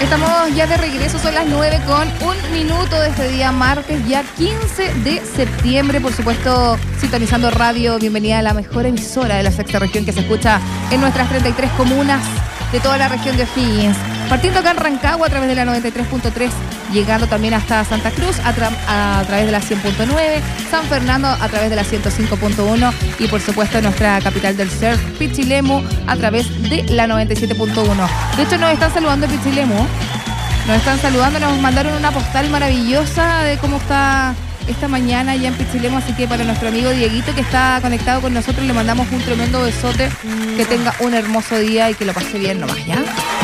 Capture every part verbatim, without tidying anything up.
Estamos ya de regreso, son las nueve con un minuto de este día martes, ya quince de septiembre, por supuesto, sintonizando radio. Bienvenida a la mejor emisora de la sexta región que se escucha en nuestras treinta y tres comunas de toda la región de O'Higgins. Partiendo acá en Rancagua a través de la noventa y tres punto tres, llegando también hasta Santa Cruz a, tra- a través de la cien punto nueve, San Fernando a través de la ciento cinco punto uno y por supuesto nuestra capital del surf, Pichilemu, a través de la noventa y siete punto uno. De hecho nos están saludando en Pichilemu, nos están saludando, nos mandaron una postal maravillosa de cómo está esta mañana ya en Pichilemu, así que para nuestro amigo Dieguito que está conectado con nosotros le mandamos un tremendo besote, que tenga un hermoso día y que lo pase bien nomás, ¿ya?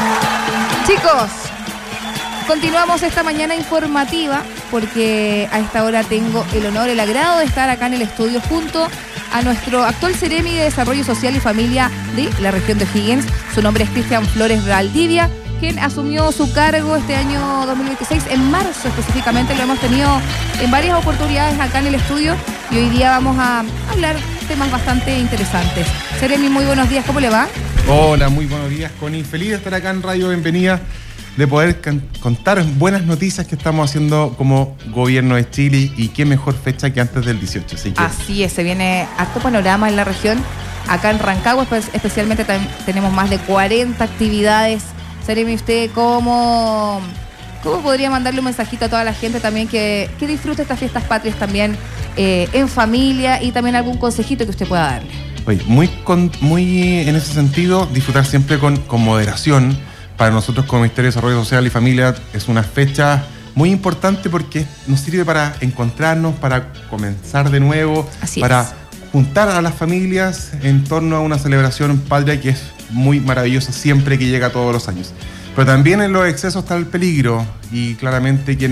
Chicos, continuamos esta mañana informativa porque a esta hora tengo el honor, el agrado de estar acá en el estudio junto a nuestro actual Seremi de Desarrollo Social y Familia de la región de O'Higgins. Su nombre es Cristian Flores Valdivia, quien asumió su cargo este año dos mil veintiséis, en marzo específicamente. Lo hemos tenido en varias oportunidades acá en el estudio y hoy día vamos a hablar temas bastante interesantes. Seremi, muy buenos días, ¿cómo le va? Hola, muy buenos días, Connie. Feliz de estar acá en Radio Bienvenida, de poder can- contar buenas noticias que estamos haciendo como gobierno de Chile, y qué mejor fecha que antes del dieciocho. Así, que... Así es, se viene harto panorama en la región. Acá en Rancagua espe- especialmente tam- tenemos más de cuarenta actividades. Seremi, ¿usted cómo, cómo podría mandarle un mensajito a toda la gente también que, que disfrute estas fiestas patrias también eh, en familia, y también algún consejito que usted pueda darle? Oye, muy, con, muy en ese sentido, disfrutar siempre con, con moderación. Para nosotros como Ministerio de Desarrollo Social y Familia es una fecha muy importante porque nos sirve para encontrarnos, para comenzar de nuevo, Así para es. juntar a las familias en torno a una celebración patria que es muy maravillosa siempre que llega todos los años. Pero también en los excesos está el peligro, y claramente quien